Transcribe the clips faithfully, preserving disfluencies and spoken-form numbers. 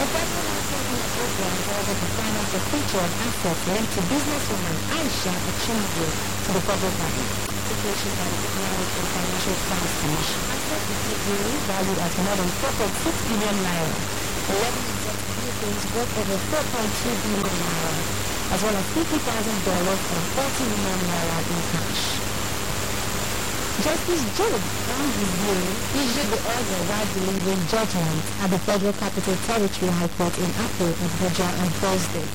The federal national program ordered to finance a feature of assets linked to businesswoman Aisha Achimbu to the federal bank. Application by the Economic and Financial Crimes Commission. Assets is valued at more than four point six billion naira. eleven exotic vehicles worth over four point two billion naira, as well as fifty thousand dollars and forty million naira in cash. Justice Job Review issued the order while delivering judgment at the Federal Capital Territory High Court in Akko, Abuja on Thursday.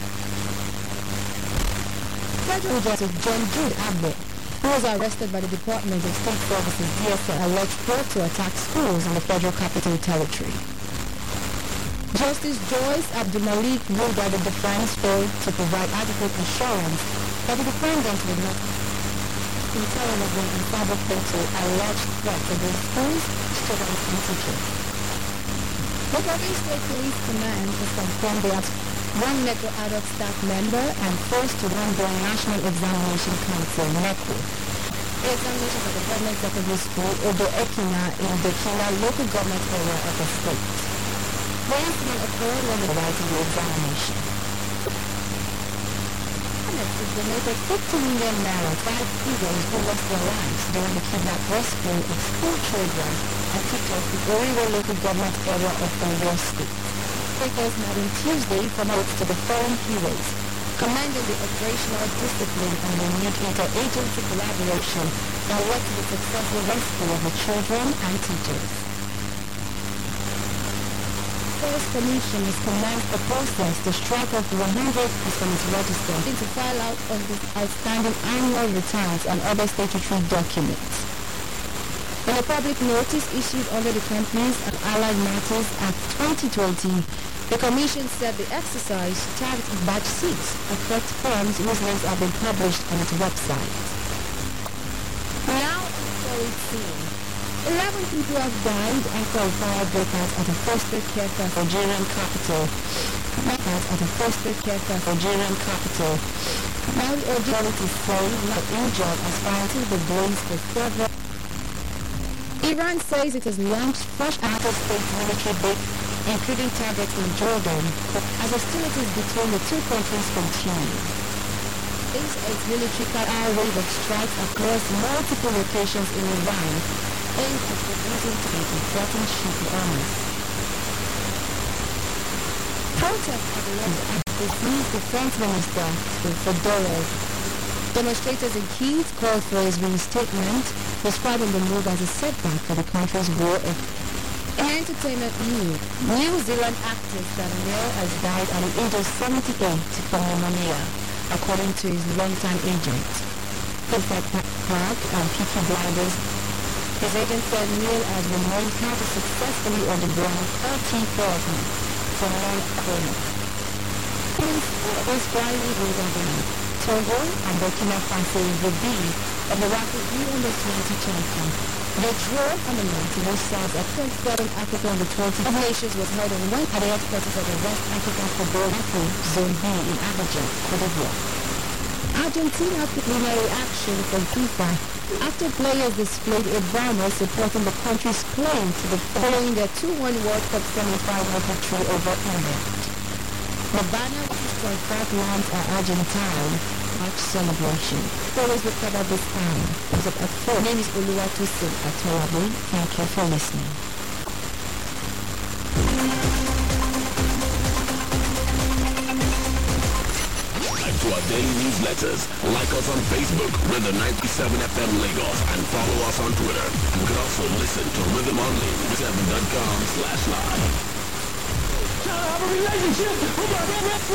Federal Justice John Jude Abbe, who was arrested by the Department of State Services D S S, alleged fraud to attack schools in the Federal Capital Territory. Justice Joyce Abdulmalik ruled that the defense failed to provide adequate assurance that the defendant would not terrorism and cybercrime alleged threats against schools, students, and teachers. The Kogi State Police Command has confirmed they have one NECO adult staff member and forced to run the National Examination Council, NECO. The examinations at the government secondary school, Odo Ekina, in the Kina local government area of the state. The incident occurred when they were writing the examination. Has donated fifty million naira to five heroes who lost their lives during the kidnap rescue of school children and teachers in Oriwo local government area of Oyo State. Speakers met on Tuesday promotes to the fallen heroes, commending the operational discipline and renewed interagency collaboration that led to the successful rescue of the children and teachers. The Sales Commission has commenced the process to strike off one hundred customs register to file out of the outstanding annual returns and other statutory documents. In a public notice issued under the Companies and Allied Matters Act twenty twenty, the Commission said the exercise tagged batch six affects firms whose names have been published on its website. Now, story scene. Eleven people have died after a fire broke out at a foster care for Nigerian capital. Out at a foster care for Nigerian capital. Now the authorities say not injured as fighting the blaze for several. Iran says it has launched fresh out-of-state military base, including targets in Jordan, as hostilities between the two countries continue. This is military car wave of strikes across multiple locations in Iran, aimed at reducing trade and threatening ship owners. Protests at the end of the Swiss Defense Minister for dollars. Demonstrators in Kyiv called for his reinstatement, describing the move as a setback for the country's war effort. In entertainment news, New Zealand actor Stan Neil has died at the age of seventy-eight from pneumonia, according to his longtime agent. Clifford Clark and Peaky Blinders. His agent said Neil has been learned how to successfully underground thirty therapy for non-chronic. This Friday is on the Togo and Burkina Faso will be of the rapid U under twenty champion. The draw on the night was served at twenty-seven Africa under twenty nations was held on one at the headquarters of the West African Football Zone B in Abidjan, Cote d'Ivoire. Argentina preliminary reaction from FIFA after players displayed a banner supporting the country's claim to the following their two one World Cup semi-final victory over England. The banner was confirmed lands at Argentine March celebration. Always look at this time. My name is Oluwatosin Atorabu. Thank you for listening. To our daily newsletters, like us on Facebook, Rhythm ninety-seven F M Lagos, and follow us on Twitter. You can also listen to Rhythm Online, seven dot com slash live. Have a relationship with my